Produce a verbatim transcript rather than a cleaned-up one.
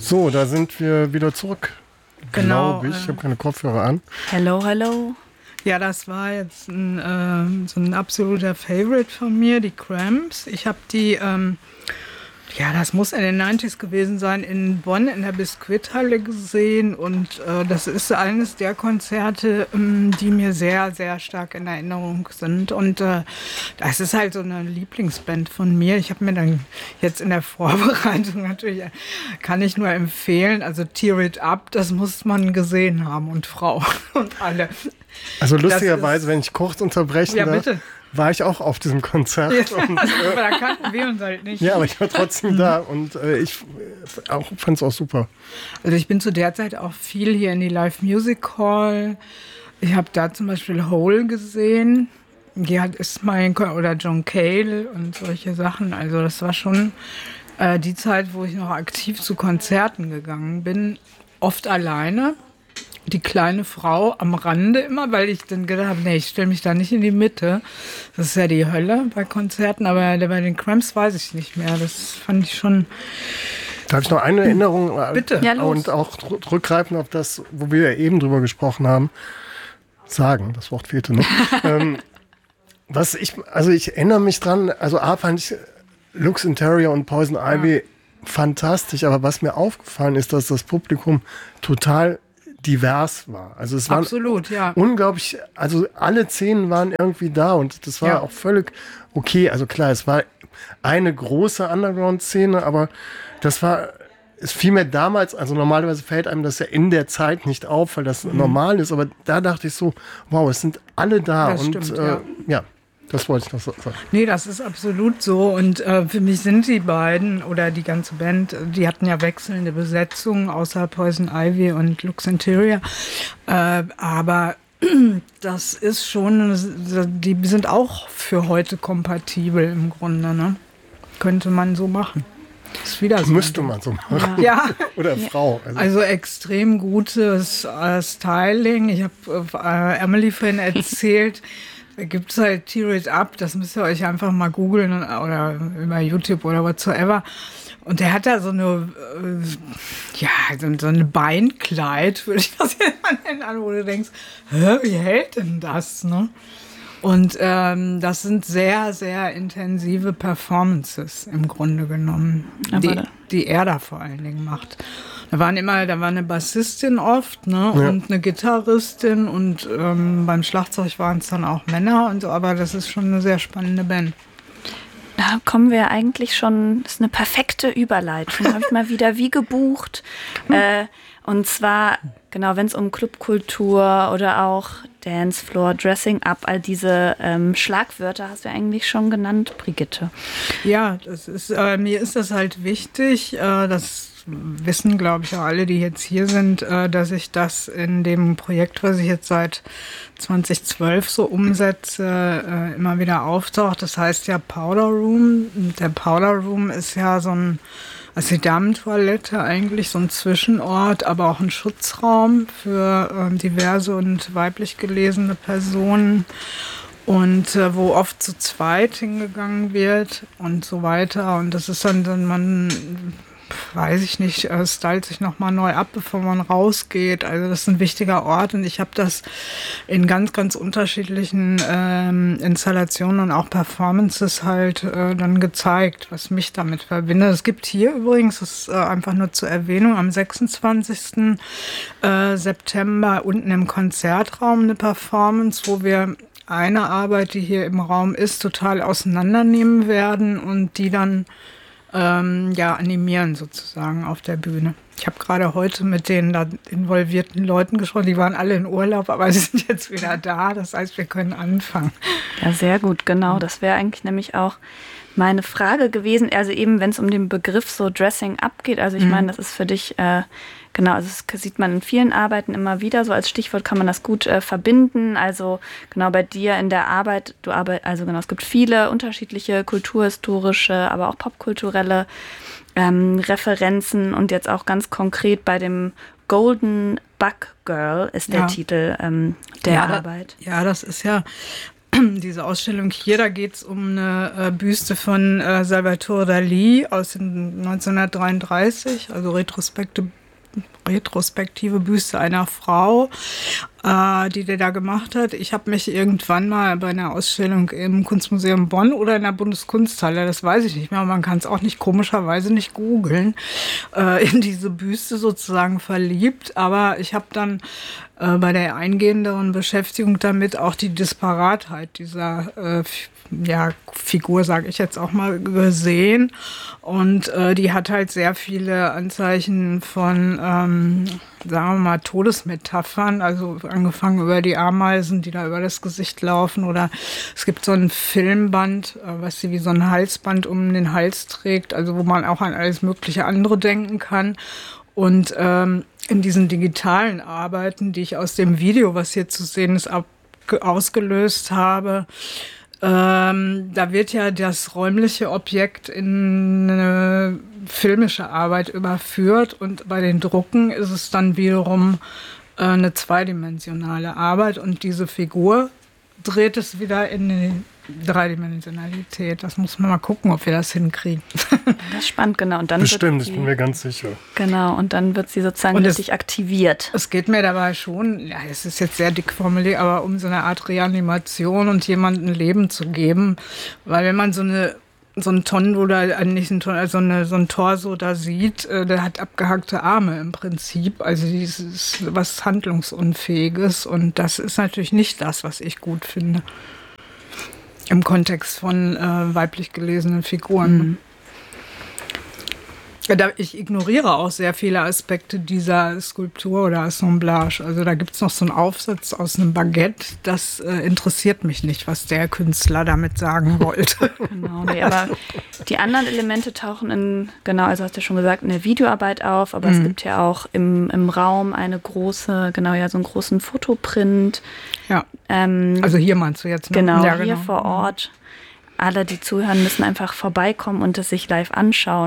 So, da sind wir wieder zurück. Genau. Glaube ich. Ich habe keine Kopfhörer an. Hello, hello. Ja, das war jetzt ein, äh, so ein absoluter Favorite von mir, die Cramps. Ich habe die, ähm, ja, das muss in den neunziger gewesen sein, in Bonn in der Biskuithalle gesehen. Und äh, das ist eines der Konzerte, ähm, die mir sehr, sehr stark in Erinnerung sind. Und äh, das ist halt so eine Lieblingsband von mir. Ich habe mir dann jetzt in der Vorbereitung natürlich, kann ich nur empfehlen, also Tear It Up, das muss man gesehen haben und Frau und alle. Also lustigerweise, wenn ich kurz unterbrechen Ja, darf, bitte. war ich auch auf diesem Konzert. Ja, und, also, äh, aber da kannten wir uns halt nicht. ja, aber ich war trotzdem da und äh, ich äh, auch, fand es auch super. Also ich bin zu der Zeit auch viel hier in die Live Music Hall. Ich habe da zum Beispiel Hole gesehen. Die hat Ismail oder John Cale und solche Sachen. Also das war schon äh, die Zeit, wo ich noch aktiv zu Konzerten gegangen bin. Oft alleine. Die kleine Frau am Rande immer, weil ich dann gedacht habe, nee, ich stelle mich da nicht in die Mitte. Das ist ja die Hölle bei Konzerten, aber bei den Cramps weiß ich nicht mehr. Das fand ich schon... Da habe ich noch eine Erinnerung. Bitte. Ja, los. Und auch rückgreifend auf das, wo wir ja eben drüber gesprochen haben. Sagen, das Wort fehlte noch. ähm, was ich, also ich erinnere mich dran, also A fand ich Lux Interior und Poison Ivy ja. fantastisch, aber was mir aufgefallen ist, dass das Publikum total divers war. Also es waren Absolut, ja. unglaublich, also alle Szenen waren irgendwie da und das war Ja. auch völlig okay. Also klar, es war eine große Underground-Szene, aber das war, es fiel mir damals, also normalerweise fällt einem das ja in der Zeit nicht auf, weil das mhm. normal ist, aber da dachte ich so, wow, es sind alle da Das und stimmt, äh, ja. ja, das wollte ich noch so sagen. Nee, das ist absolut so. Und äh, für mich sind die beiden oder die ganze Band, die hatten ja wechselnde Besetzungen, außer Poison Ivy und Lux Interior. Äh, aber das ist schon, die sind auch für heute kompatibel im Grunde. Ne? Könnte man so machen. Ist wieder so. Müsste man so machen. Ja. Oder Frau. Also, Also extrem gutes äh, Styling. Ich habe äh, Emily vorhin erzählt, da gibt es halt Tear It Up, das müsst ihr euch einfach mal googeln oder über YouTube oder whatsoever. Und der hat da so eine, äh, ja, so, so ein Beinkleid, würde ich das jetzt mal nennen, wo du denkst, hä, wie hält denn das, ne? Und ähm, das sind sehr, sehr intensive Performances im Grunde genommen, die, die er da vor allen Dingen macht. Da waren immer, da war eine Bassistin oft, ne, Ja. und eine Gitarristin und ähm, beim Schlagzeug waren es dann auch Männer und so, aber das ist schon eine sehr spannende Band. Da kommen wir eigentlich schon, das ist eine perfekte Überleitung, habe ich mal wieder wie gebucht. Äh, und zwar, genau, wenn es um Clubkultur oder auch Dancefloor, Dressing Up, all diese ähm, Schlagwörter hast du eigentlich schon genannt, Brigitte. Ja, das ist, äh, mir ist das halt wichtig, äh, das wissen, glaube ich, auch alle, die jetzt hier sind, äh, dass ich das in dem Projekt, was ich jetzt seit zwanzig zwölf so umsetze, äh, immer wieder auftaucht. Das heißt ja Powder Room. Und der Powder Room ist ja so ein, also die Damentoilette eigentlich, so ein Zwischenort, aber auch ein Schutzraum für äh, diverse und weiblich gelesene Personen. Und äh, wo oft zu zweit hingegangen wird und so weiter. Und das ist dann, dann man, weiß ich nicht, äh, stylt sich nochmal neu ab, bevor man rausgeht. Also das ist ein wichtiger Ort und ich habe das in ganz, ganz unterschiedlichen ähm, Installationen und auch Performances halt äh, dann gezeigt, was mich damit verbindet. Es gibt hier übrigens, das ist äh, einfach nur zur Erwähnung, am sechsundzwanzigsten Äh, September unten im Konzertraum eine Performance, wo wir eine Arbeit, die hier im Raum ist, total auseinandernehmen werden und die dann ähm, ja, animieren sozusagen auf der Bühne. Ich habe gerade heute mit den da involvierten Leuten gesprochen, die waren alle in Urlaub, aber sie sind jetzt wieder da, das heißt, wir können anfangen. Ja, sehr gut, genau. Das wäre eigentlich nämlich auch meine Frage gewesen, also eben, wenn es um den Begriff so Dressing Up geht, also ich Mhm. meine, das ist für dich, äh, genau, also das sieht man in vielen Arbeiten immer wieder, so als Stichwort kann man das gut äh, verbinden, also genau bei dir in der Arbeit, du arbeitest, also genau, es gibt viele unterschiedliche kulturhistorische, aber auch popkulturelle ähm, Referenzen und jetzt auch ganz konkret bei dem Golden Bug Girl ist der Ja. Titel ähm, der ja, Arbeit. Da, ja, das ist ja diese Ausstellung hier, da geht es um eine äh, Büste von äh, Salvatore Dalí aus den neunzehnhundertdreiunddreißig, also retrospektive, retrospektive Büste einer Frau, äh, die der da gemacht hat. Ich habe mich irgendwann mal bei einer Ausstellung im Kunstmuseum Bonn oder in der Bundeskunsthalle, das weiß ich nicht mehr, man kann es auch nicht komischerweise nicht googeln, äh, in diese Büste sozusagen verliebt. Aber ich habe dann äh, bei der eingehenderen Beschäftigung damit auch die Disparatheit dieser äh, ja, Figur, sage ich jetzt auch mal, gesehen. Und äh, die hat halt sehr viele Anzeichen von, ähm, sagen wir mal, Todesmetaphern, also angefangen über die Ameisen, die da über das Gesicht laufen, oder es gibt so ein Filmband, äh, was sie wie so ein Halsband um den Hals trägt, also wo man auch an alles mögliche andere denken kann. Und ähm, in diesen digitalen Arbeiten, die ich aus dem Video, was hier zu sehen ist, ab- ausgelöst habe, Ähm, da wird ja das räumliche Objekt in eine filmische Arbeit überführt und bei den Drucken ist es dann wiederum äh, eine zweidimensionale Arbeit und diese Figur dreht es wieder in die Dreidimensionalität. Das muss man mal gucken, ob wir das hinkriegen. Das ist spannend, genau. Und dann Bestimmt, wird ich sie, bin mir ganz sicher. Genau, und dann wird sie sozusagen Und es- richtig aktiviert. Es geht mir dabei schon, ja, es ist jetzt sehr dick formuliert, aber um so eine Art Reanimation und jemandem Leben zu geben. Weil wenn man so eine so ein Tonnen oder äh, nicht ein Tonnen, also eine, so ein Torso da sieht, äh, der hat abgehackte Arme im Prinzip. Also das ist was Handlungsunfähiges und das ist natürlich nicht das, was ich gut finde. Im Kontext von äh, weiblich gelesenen Figuren. Mhm. Da, ich ignoriere auch sehr viele Aspekte dieser Skulptur oder Assemblage. Also da gibt es noch so einen Aufsatz aus einem Baguette. Das äh, interessiert mich nicht, was der Künstler damit sagen wollte. Genau, nee, aber die anderen Elemente tauchen in, genau, also hast du ja schon gesagt, in der Videoarbeit auf, aber es gibt ja auch im, im Raum eine große, genau, ja, so einen großen Fotoprint. Ja, Ähm, also hier meinst du jetzt. Ne? genau, Ja, hier vor Ort. Alle, die zuhören, müssen einfach vorbeikommen und es sich live anschauen.